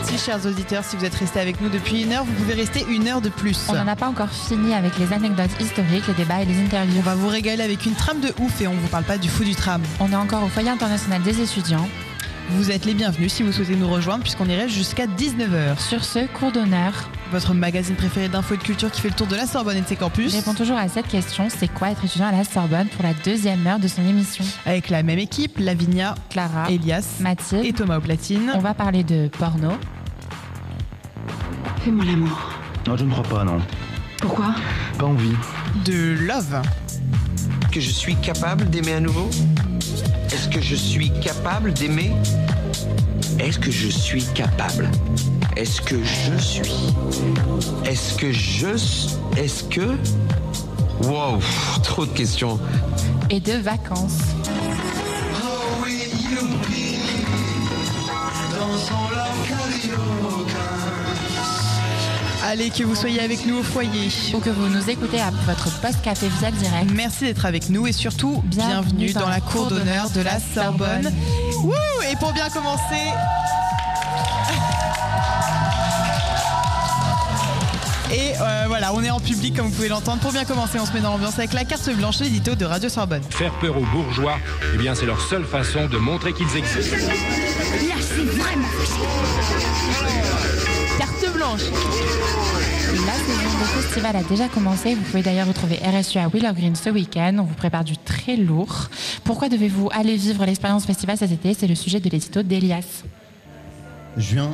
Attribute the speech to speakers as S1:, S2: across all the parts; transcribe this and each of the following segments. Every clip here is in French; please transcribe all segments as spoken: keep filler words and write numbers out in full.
S1: Merci chers auditeurs, si vous êtes restés avec nous depuis une heure, vous pouvez rester une heure de plus.
S2: On n'en a pas encore fini avec les anecdotes historiques, les débats et les interviews.
S1: On va vous régaler avec une trame de ouf et on vous parle pas du fou du tram.
S2: On est encore au foyer international des étudiants.
S1: Vous êtes les bienvenus si vous souhaitez nous rejoindre puisqu'on irait jusqu'à dix-neuf heures.
S2: Sur ce, cours d'honneur.
S1: Votre magazine préféré d'infos et de culture qui fait le tour de la Sorbonne et de ses campus.
S2: Répond toujours à cette question, c'est quoi être étudiant à la Sorbonne pour la deuxième heure de son émission.
S1: Avec la même équipe, Lavinia,
S2: Clara,
S1: Elias,
S2: Mathilde
S1: et Thomas au platine.
S2: On va parler de porno.
S3: Fais-moi l'amour.
S4: Non, je ne crois pas, non.
S3: Pourquoi ?
S4: Pas envie.
S1: De love.
S5: Que je suis capable d'aimer à nouveau ? Est-ce que je suis capable d'aimer ? Est-ce que je suis capable ? Est-ce que je suis ? Est-ce que je... Est-ce que... Wow, trop de questions.
S2: Et de vacances.
S6: Oh oui, youpi, dansons la carioca.
S1: Allez, que vous soyez avec nous au foyer
S2: ou que vous nous écoutez à votre poste café via direct.
S1: Merci d'être avec nous et surtout, bienvenue, bienvenue dans, dans la cour d'honneur de la Sorbonne. Sorbonne. Wouh, et pour bien commencer... Et euh, voilà, on est en public comme vous pouvez l'entendre. Pour bien commencer, on se met dans l'ambiance avec la carte blanche, l'édito de Radio Sorbonne.
S7: Faire peur aux bourgeois, eh bien c'est leur seule façon de montrer qu'ils existent.
S3: Là, c'est vraiment
S1: carte blanche.
S2: La saison de festival a déjà commencé. Vous pouvez d'ailleurs retrouver R S U à Willow Green ce week-end. On vous prépare du très lourd. Pourquoi devez-vous aller vivre l'expérience festival cet été ? C'est le sujet de l'édito d'Elias.
S8: Juin.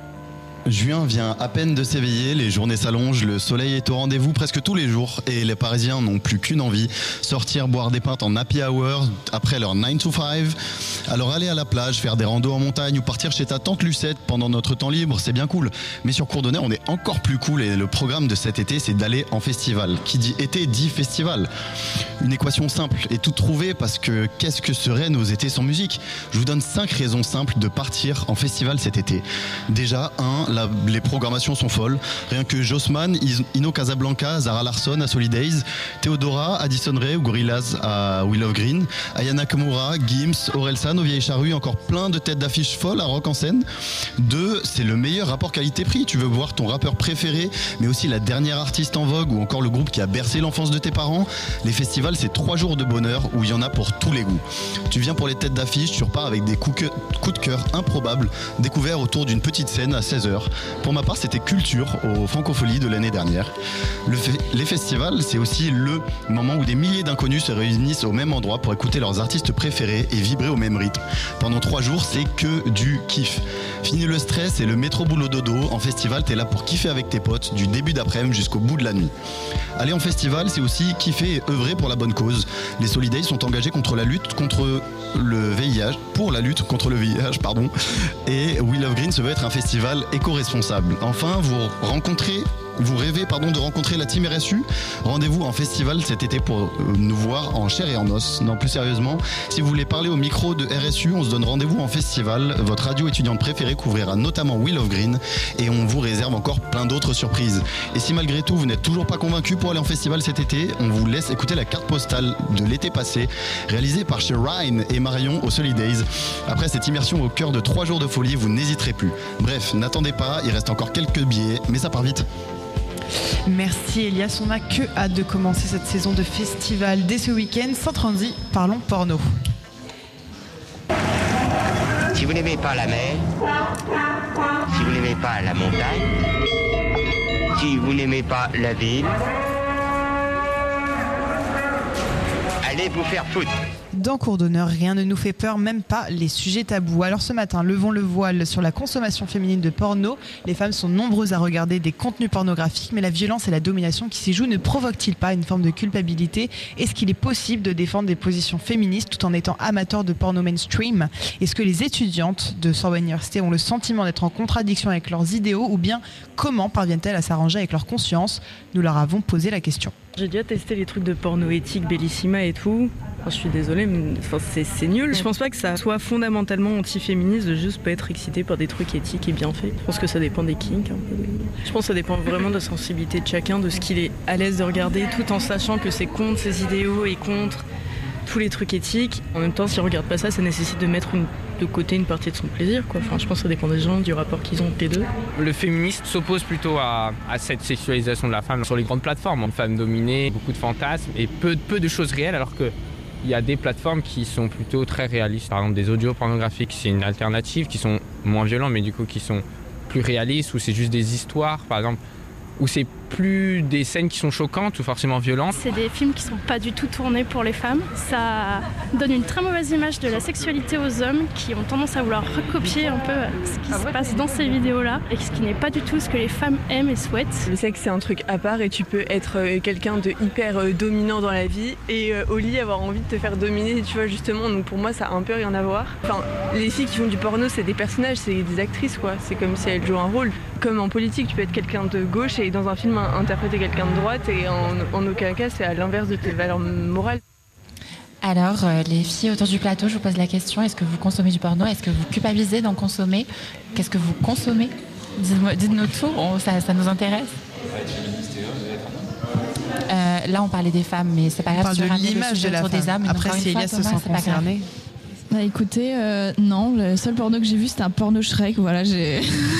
S8: Juin vient à peine de s'éveiller, les journées s'allongent, le soleil est au rendez-vous presque tous les jours et les Parisiens n'ont plus qu'une envie, sortir boire des pintes en happy hour après leur nine to five. Alors aller à la plage, faire des randos en montagne ou partir chez ta tante Lucette pendant notre temps libre, c'est bien cool. Mais sur Cours d'honneur, on est encore plus cool et le programme de cet été, c'est d'aller en festival. Qui dit été dit festival. Une équation simple et toute trouvée parce que qu'est-ce que seraient nos étés sans musique ? Je vous donne cinq raisons simples de partir en festival cet été. Déjà, un, La, les programmations sont folles. Rien que Jossman, Ino Casablanca, Zara Larsson à Solidays, Theodora, Addison Rae ou Gorillaz à Willow Green, Aya Nakamura, Gims, Orelsan au Vieilles Charrues, encore plein de têtes d'affiches folles à Rock en scène. Deux, c'est le meilleur rapport qualité-prix. Tu veux voir ton rappeur préféré, mais aussi la dernière artiste en vogue ou encore le groupe qui a bercé l'enfance de tes parents. Les festivals, c'est trois jours de bonheur où il y en a pour tous les goûts. Tu viens pour les têtes d'affiche, tu repars avec des coups de cœur improbables, découverts autour d'une petite scène à seize heures. Pour ma part, c'était Culture au Francofolie de l'année dernière. Le fe- les festivals, c'est aussi le moment où des milliers d'inconnus se réunissent au même endroit pour écouter leurs artistes préférés et vibrer au même rythme. Pendant trois jours, c'est que du kiff. Fini le stress et le métro boulot dodo. En festival, t'es là pour kiffer avec tes potes du début d'après-midi jusqu'au bout de la nuit. Aller en festival, c'est aussi kiffer et œuvrer pour la bonne cause. Les Solidays sont engagés contre la lutte contre le V I H, pour la lutte contre le V I H, pardon. Et Willow Green se veut être un festival éco-responsable. Enfin, vous rencontrez, vous rêvez pardon, de rencontrer la team R S U. Rendez-vous en festival cet été pour nous voir en chair et en os. Non, plus sérieusement, si vous voulez parler au micro de R S U, on se donne rendez-vous en festival. Votre radio étudiante préférée couvrira notamment Willow Green et on vous réserve encore plein d'autres surprises. Et si malgré tout vous n'êtes toujours pas convaincu pour aller en festival cet été, on vous laisse écouter la carte postale de l'été passé, réalisée par chez Ryan et Marion au Solidays. Après cette immersion au cœur de trois jours de folie, vous n'hésiterez plus. Bref, n'attendez pas, il reste encore quelques billets, mais ça part vite.
S1: Merci Elias, on n'a que hâte de commencer cette saison de festival dès ce week-end. Sans transi, parlons porno.
S5: Si vous n'aimez pas la mer, si vous n'aimez pas la montagne, si vous n'aimez pas la ville, allez vous faire foutre.
S1: Dans Cours d'honneur, rien ne nous fait peur, même pas les sujets tabous. Alors ce matin, levons le voile sur la consommation féminine de porno. Les femmes sont nombreuses à regarder des contenus pornographiques, mais la violence et la domination qui s'y jouent ne provoquent-ils pas une forme de culpabilité ? Est-ce qu'il est possible de défendre des positions féministes tout en étant amateur de porno mainstream ? Est-ce que les étudiantes de Sorbonne Université ont le sentiment d'être en contradiction avec leurs idéaux, ou bien comment parviennent-elles à s'arranger avec leur conscience ? Nous leur avons posé la question.
S9: J'ai déjà testé les trucs de porno éthique, Bellissima et tout. Enfin, je suis désolée, mais enfin, c'est, c'est nul. Je pense pas que ça soit fondamentalement anti-féministe de juste pas être excité par des trucs éthiques et bien faits. Je pense que ça dépend des kinks. Un peu. Je pense que ça dépend vraiment de la sensibilité de chacun, de ce qu'il est à l'aise de regarder, tout en sachant que c'est contre ses idéaux et contre tous les trucs éthiques. En même temps, si on regarde pas ça, ça nécessite de mettre une de côté une partie de son plaisir, quoi. Enfin, je pense que ça dépend des gens, du rapport qu'ils ont entre les deux.
S10: Le féministe s'oppose plutôt à, à cette sexualisation de la femme sur les grandes plateformes. Une femme dominée, beaucoup de fantasmes et peu, peu de choses réelles, alors que il y a des plateformes qui sont plutôt très réalistes. Par exemple, des audios pornographiques, c'est une alternative, qui sont moins violents, mais du coup qui sont plus réalistes, où c'est juste des histoires, par exemple, où c'est plus des scènes qui sont choquantes ou forcément violentes.
S11: C'est des films qui sont pas du tout tournés pour les femmes. Ça donne une très mauvaise image de la sexualité aux hommes qui ont tendance à vouloir recopier un peu ce qui se passe dans ces vidéos-là et ce qui n'est pas du tout ce que les femmes aiment et souhaitent.
S12: Le sexe, c'est un truc à part et tu peux être quelqu'un de hyper dominant dans la vie et au lit avoir envie de te faire dominer, tu vois, justement. Donc pour moi, ça a un peu rien à voir. Enfin, les filles qui font du porno, c'est des personnages, c'est des actrices, quoi. C'est comme si elles jouent un rôle. Comme en politique, tu peux être quelqu'un de gauche et dans un film interpréter quelqu'un de droite et en, en aucun cas c'est à l'inverse de tes valeurs morales.
S2: Alors euh, les filles autour du plateau, je vous pose la question, est-ce que vous consommez du porno? Est-ce que vous culpabilisez d'en consommer? Qu'est-ce que vous consommez? Dites-moi, dites-nous tout, on, ça, ça nous intéresse. Euh, là on parlait des femmes, mais c'est pas grave.
S1: On parle de l'image de la femme. Des hommes,
S2: après si Elias se sent concerné.
S13: Bah écoutez, euh, non, le seul porno que j'ai vu c'était un porno Shrek, voilà, j'ai...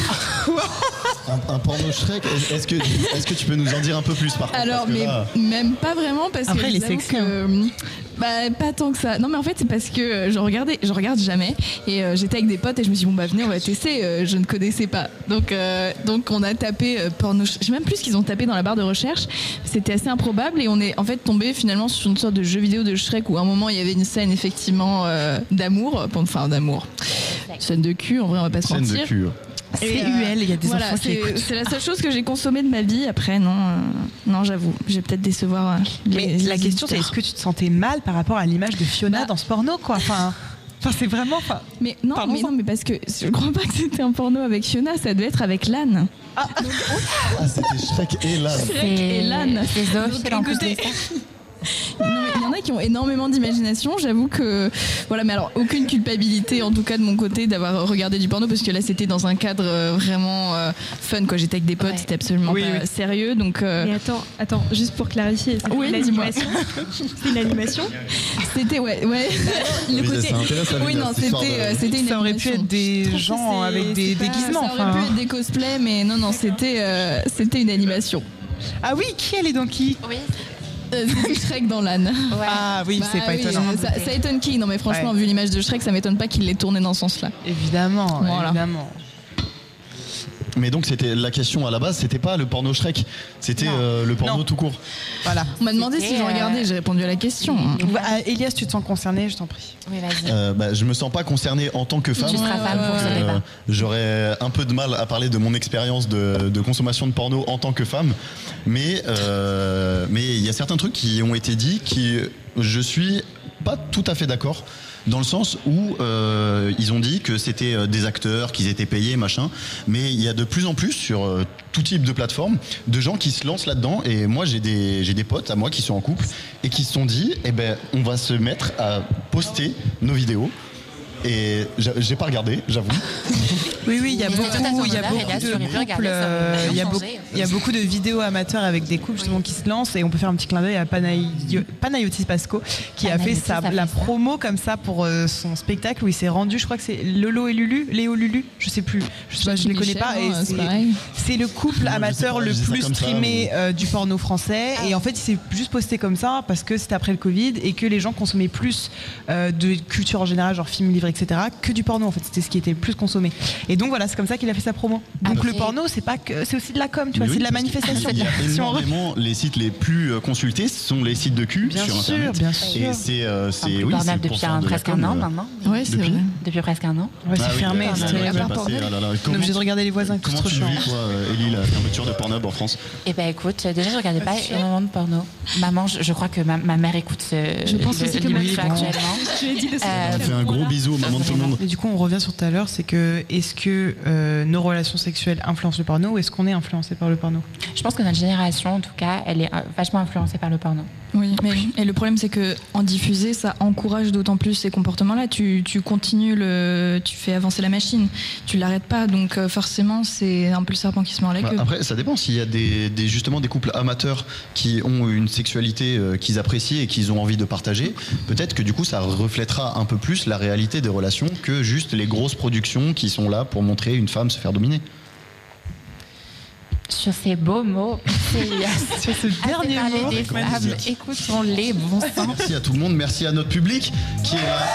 S8: un, un porno Shrek, est-ce que, est-ce que tu peux nous en dire un peu plus par contre?
S13: Alors, mais
S8: là...
S13: même pas vraiment, parce
S1: après,
S13: que
S1: il est
S13: j'avoue
S1: sexy,
S13: que...
S1: hein.
S13: Bah pas tant que ça. Non mais en fait c'est parce que je regardais, je regarde jamais et euh, j'étais avec des potes et je me suis dit bon bah venez on va tester. Euh, je ne connaissais pas. Donc euh, donc on a tapé euh, porno. Je sais même plus ce qu'ils ont tapé dans la barre de recherche. C'était assez improbable et on est en fait tombé finalement sur une sorte de jeu vidéo de Shrek où à un moment il y avait une scène effectivement euh, d'amour, enfin d'amour, scène de cul. En vrai on va pas se mentir.
S8: Scène de cul.
S1: C'est U L, il y a des
S13: voilà,
S1: enfants qui écoutent.
S13: C'est la seule chose que j'ai consommée de ma vie. Après, non, euh, non, j'avoue, je vais peut-être décevoir euh, les.
S1: Mais
S13: les
S1: la question, c'est est-ce que tu te sentais mal par rapport à l'image de Fiona bah, dans ce porno, quoi? Enfin, enfin, c'est vraiment. Enfin,
S13: mais non, mais non, mais parce que je crois pas que c'était un porno avec Fiona, ça devait être avec Lan.
S8: Ah, ah c'était Shrek et Lan.
S13: Shrek et Lan.
S2: C'est zoophile en plus de ça.
S13: Non, mais il y en a qui ont énormément d'imagination, j'avoue que voilà, mais alors aucune culpabilité en tout cas de mon côté d'avoir regardé du porno parce que là c'était dans un cadre euh, vraiment euh, fun quoi, j'étais avec des potes, ouais. C'était absolument oui, pas oui. sérieux donc euh...
S14: Mais attends, attends, juste pour clarifier, c'est
S13: oui,
S14: l'animation. C'est une animation.
S13: C'était ouais, ouais.
S8: Le oui, côté ça,
S13: oui non, c'était euh, c'était une
S1: ça aurait pu être des gens avec des pas, déguisements
S13: ça aurait
S1: enfin.
S13: pu être des cosplays mais non non, c'était euh, c'était une animation.
S1: Ah oui, qui elle est donc qui?
S2: Oui.
S13: Euh, c'est Shrek dans l'âne.
S1: Ouais. Ah oui, bah, c'est pas oui, étonnant.
S13: Ça, ça étonne qui? Non mais franchement, ouais. Vu l'image de Shrek, ça m'étonne pas qu'il l'ait tourné dans ce sens-là.
S1: Évidemment, voilà. Évidemment.
S8: Mais donc c'était la question à la base, c'était pas le porno Shrek, c'était euh, le porno non. tout court.
S1: Voilà.
S13: On m'a demandé si je regardais, j'ai répondu à la question.
S1: Bah, Elias, tu te sens concerné, je t'en prie.
S2: Oui, vas-y.
S8: Euh, bah, je me sens pas concerné en tant que femme.
S2: Tu seras femme pour ce débat.
S8: J'aurais un peu de mal à parler de mon expérience de, de consommation de porno en tant que femme, mais euh, mais il y a certains trucs qui ont été dits qui je suis pas tout à fait d'accord. Dans le sens où euh, ils ont dit que c'était des acteurs, qu'ils étaient payés, machin. Mais il y a de plus en plus sur euh, tout type de plateforme de gens qui se lancent là-dedans. Et moi, j'ai des, j'ai des potes à moi qui sont en couple et qui se sont dit, eh ben, on va se mettre à poster nos vidéos. Et j'ai pas regardé, j'avoue.
S1: Oui, oui, il y a beaucoup, il y a beaucoup de couples, il y a beaucoup, il y a beaucoup de vidéos amateurs avec des couples justement qui se lancent et on peut faire un petit clin d'œil à Panayo- Panayotis Pasco qui a fait sa, la promo comme ça pour euh, son spectacle où il s'est rendu, je crois que c'est Lolo et Lulu, Léo Lulu, je sais plus, je sais pas, je les connais pas. Et c'est, c'est le couple amateur le plus streamé euh, du porno français et en fait il s'est juste posté comme ça parce que c'était après le Covid et que les gens consommaient plus euh, de culture en général, genre film, livre, et cetera, que du porno en fait, c'était ce qui était le plus consommé. Et donc voilà, c'est comme ça qu'il a fait sa promo. Donc Après, le porno, c'est pas que, c'est aussi de la com, tu vois, oui, c'est de la manifestation.
S8: Il y a énormément, les sites les plus consultés sont les sites de cul
S1: bien
S8: sur
S1: sûr,
S8: Internet.
S1: Bien sûr,
S8: et c'est, euh, c'est
S2: oui,
S8: oui,
S2: c'est depuis un, presque un an maintenant.
S13: Oui, c'est
S2: depuis,
S13: vrai.
S2: Depuis presque un an.
S1: Ouais, c'est
S8: ah,
S1: fermé.
S8: Oui,
S1: c'est
S8: ouais,
S1: pas
S8: passé, ah là là.
S1: On est obligé de regarder les voisins qui
S8: Comment
S1: se
S8: tu vis, toi, Ellie, la fermeture de Pornhub en France?
S2: Eh ben écoute, déjà je regardais pas énormément de porno. Maman, je, je crois que ma, ma mère écoute ce.
S13: Je pense aussi que ma
S2: mère actuellement.
S8: On fait un gros bisou au maman de tout le monde.
S1: Et du coup, on revient sur tout à l'heure, c'est que est-ce que euh, nos relations sexuelles influencent le porno ou est-ce qu'on est influencé par le porno?
S2: Je pense que notre génération, en tout cas, elle est vachement influencée par le porno.
S13: Oui, mais et le problème c'est que en diffuser, ça encourage d'autant plus ces comportements-là. Tu, tu continues le, tu fais avancer la machine, tu l'arrêtes pas, donc euh, forcément c'est un peu le serpent qui se mord la
S8: Bah,
S13: queue.
S8: après, ça dépend. S'il y a des, des- justement des couples amateurs qui ont une sexualité euh, qu'ils apprécient et qu'ils ont envie de partager, peut-être que du coup ça reflètera un peu plus la réalité des relations que juste les grosses productions qui sont là pour montrer une femme se faire dominer.
S2: Sur ces beaux mots, c'est
S1: Sur ce dernier
S2: parler
S1: mot,
S2: des femmes,
S8: magnifique.
S2: écoutons-les, bon sang.
S8: Merci à tout le monde, merci à notre public qui est là.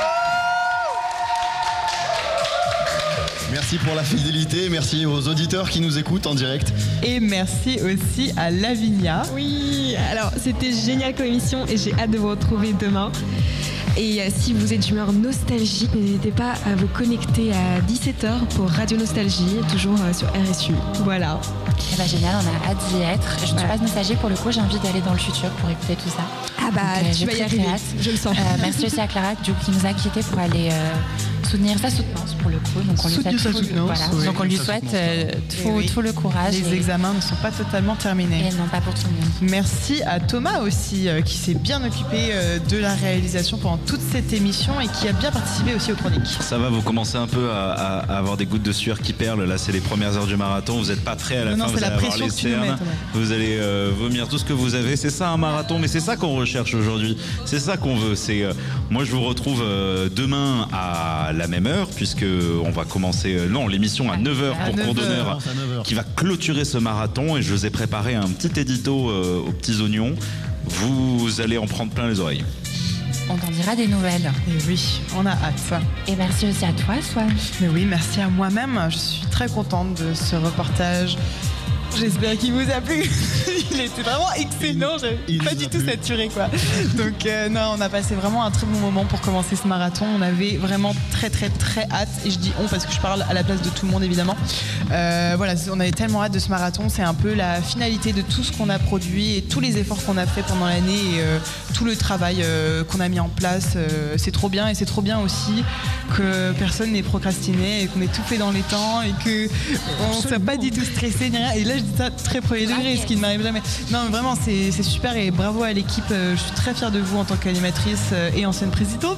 S8: Merci pour la fidélité, merci aux auditeurs qui nous écoutent en direct.
S1: Et merci aussi à Lavinia.
S14: Oui, alors c'était génial comme émission et j'ai hâte de vous retrouver demain. Et euh, si vous êtes d'humeur nostalgique, n'hésitez pas à vous connecter à dix-sept heures pour Radio Nostalgie, toujours euh, sur R S U. Voilà.
S2: Eh ben, génial, on a hâte d'y être. Je ne suis
S14: Ouais.
S2: pas nostalgique pour le coup, j'ai envie d'aller dans le futur pour écouter tout ça.
S14: Ah bah,
S2: Donc, euh,
S14: tu
S2: j'ai
S14: vas y
S2: très,
S14: arriver,
S2: très hâte.
S14: je le sens.
S2: Euh, merci aussi à Clara du coup, qui nous a quittés pour aller euh, soutenir sa soutenance pour le coup. Donc on lui
S1: Soutenir
S2: souhaite
S1: sa
S2: tout,
S1: soutenance,
S2: voilà.
S1: oui.
S2: Donc on lui
S1: Sa
S2: souhaite
S1: soutenance,
S2: euh,
S1: pardon.
S2: tout,
S1: Eh oui.
S2: tout le courage.
S1: Les
S2: et,
S1: examens ne sont pas totalement terminés.
S2: et non, pas pour tout le monde.
S1: Merci à Thomas aussi, euh, qui s'est bien occupé euh, de la réalisation pendant toute cette émission et qui a bien participé aussi aux chroniques.
S15: Ça va, vous commencez un peu à, à- à avoir des gouttes de sueur qui perlent. Là, c'est les premières heures du marathon. Vous n'êtes pas prêt à la
S1: Non, non,
S15: fin.
S1: c'est
S15: Vous
S1: la
S15: allez avoir
S1: pression
S15: les
S1: que tu nous
S15: cernes.
S1: mets, Thomas.
S15: Vous allez euh, vomir tout ce que vous avez. C'est ça un marathon, mais c'est ça qu'on recherche aujourd'hui. C'est ça qu'on veut. C'est euh, moi, je vous retrouve euh, demain à la même heure, puisque on va commencer. euh, non, l'émission à neuf heures
S1: À
S15: pour
S1: neuf
S15: Cours
S1: heures.
S15: d'honneur,
S8: À neuf heures.
S15: qui va clôturer ce marathon. Et je vous ai préparé un petit édito euh, aux petits oignons. Vous allez en prendre plein les oreilles.
S2: On t'en dira des nouvelles.
S1: Et oui, on a hâte.
S2: Et merci aussi à toi, Swan.
S1: Mais oui, merci à moi-même. Je suis très contente de ce reportage. J'espère qu'il vous a plu. Il était vraiment excellent. J'avais
S8: Il
S1: pas
S8: nous
S1: du
S8: a
S1: tout
S8: plu.
S1: saturé, quoi. Donc euh, non, on a passé vraiment un très bon moment pour commencer ce marathon. On avait vraiment très très très hâte. Et je dis on parce que je parle à la place de tout le monde évidemment. Euh, voilà, on avait tellement hâte de ce marathon. C'est un peu la finalité de tout ce qu'on a produit et tous les efforts qu'on a fait pendant l'année et euh, tout le travail euh, qu'on a mis en place. Euh, c'est trop bien et c'est trop bien aussi que personne n'ait procrastiné et qu'on ait tout fait dans les temps et que on soit pas du tout stressé ni rien. Et là, je dis ça très premier degré, ce qui ne m'arrive jamais. Non, mais vraiment, c'est c'est super et bravo à l'équipe. Euh, Je suis très fière de vous en tant qu'animatrice euh, et ancienne présidente.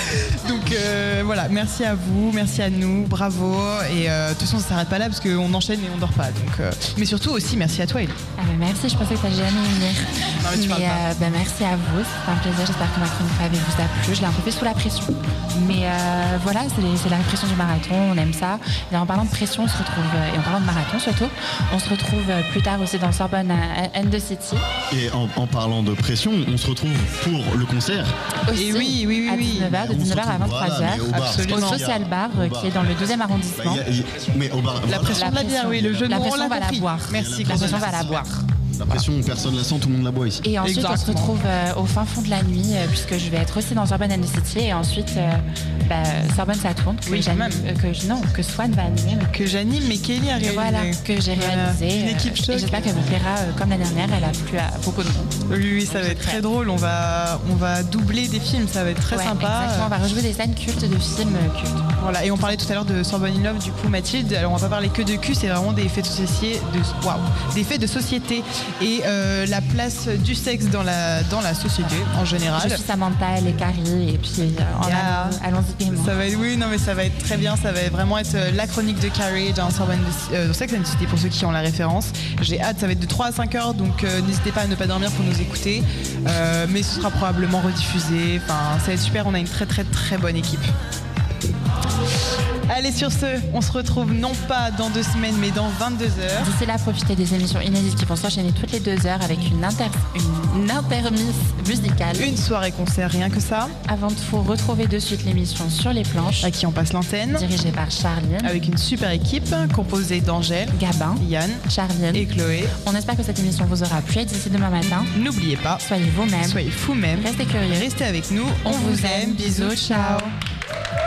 S1: Donc euh, voilà, merci à vous, merci à nous, bravo. Et euh, de toute façon, ça s'arrête pas là parce qu'on enchaîne et on dort pas. Donc, euh, mais surtout aussi, merci à toi, Ellie.
S2: Ah bah merci, je pensais que t'allais jamais venir.
S1: Non, mais tu parles pas.
S2: euh, bah merci à vous, c'était un plaisir. J'espère que ma chronique Fab vous a plu. Je l'ai un peu fait sous la pression. Mais euh, voilà, c'est les- c'est la pression du marathon, on aime ça. Et en parlant de pression, on se retrouve, euh, et en parlant de marathon surtout, on se retrouve euh, plus tard aussi dans Sorbonne à End the City.
S8: Et en, en parlant de pression, on se retrouve pour le concert.
S2: Aussi,
S1: Et oui, oui, oui,
S2: à
S1: oui.
S2: dix-neuf heures, de
S8: On se
S2: dix-neuf heures à
S8: retrouve,
S2: vingt-trois
S8: voilà, mais
S2: heures,
S8: au bar.
S1: Absolument.
S2: au Social Bar, euh,
S8: Au bar.
S2: qui est dans le deuxième
S8: Bah,
S2: arrondissement.
S8: il y a- il y a- mais au bar,
S1: La
S8: voilà.
S1: pression de la bière, oui, le jeu de
S2: La
S1: mots, on
S2: pression,
S1: l'a
S2: on va la
S1: compris.
S2: boire.
S1: Merci,
S2: La pression, on va
S1: Clara.
S2: la boire.
S8: La pression, personne la sent, tout le monde la boit ici.
S2: Et ensuite, on se
S1: Exactement.
S2: retrouve euh, au fin fond de la nuit, euh, puisque je vais être aussi dans Sorbonne and the City. Et ensuite, euh, bah, Sorbonne, ça tourne. Que
S1: Oui, quand
S2: j'anime-
S1: même.
S2: euh, que, je- non, que Swan va animer. mais
S1: Que j'anime, mais Kelly a réalisé.
S2: Voilà, que j'ai
S1: Voilà.
S2: réalisé.
S1: Une
S2: euh,
S1: équipe
S2: et
S1: choc.
S2: j'espère qu'elle vous plaira euh, comme la dernière. Elle a plu à beaucoup de monde.
S1: Oui, oui, ça va être très drôle. On va, on va doubler des films, ça va être très
S2: Ouais,
S1: sympa.
S2: Exactement, on va rejouer des scènes cultes de films euh, cultes.
S1: Voilà, et on parlait tout à l'heure de Sorbonne in Love, du coup Mathilde. Alors on va pas parler que de cul, c'est vraiment des faits de société, de, waouh, des faits de société et euh, la place du sexe dans la dans la société en général.
S2: Je suis Samantha, elle est Carrie, et puis euh, en
S1: Yeah.
S2: allons- allons-y gaiement.
S1: Ça va être, oui, non mais ça va être très bien, ça va vraiment être euh, la chronique de Carrie dans Sorbonne de- euh, dans Sex and the City pour ceux qui ont la référence. J'ai hâte, ça va être de trois à cinq heures, donc euh, n'hésitez pas à ne pas dormir pour nous écouter. Euh, mais ce sera probablement rediffusé. Enfin, ça va être super. On a une très très très bonne équipe. Allez, sur ce, on se retrouve non pas dans deux semaines, mais dans vingt-deux heures.
S2: D'ici là, profitez des émissions inédites qui vont s'enchaîner toutes les deux heures avec une, inter une intermiss musicale.
S1: Une soirée concert, rien que ça.
S2: Avant de vous retrouver de suite l'émission Sur les planches,
S1: À qui on passe l'antenne.
S2: dirigée par Charline,
S1: Avec une super équipe composée d'Angèle,
S2: Gabin,
S1: Yann
S2: Charline.
S1: et Chloé.
S2: On espère que cette émission vous aura plu. Et d'ici demain matin,
S1: N'oubliez pas,
S2: soyez vous-même,
S1: soyez fous même.
S2: restez curieux.
S1: Restez avec nous.
S2: On vous aime. Bisous, ciao.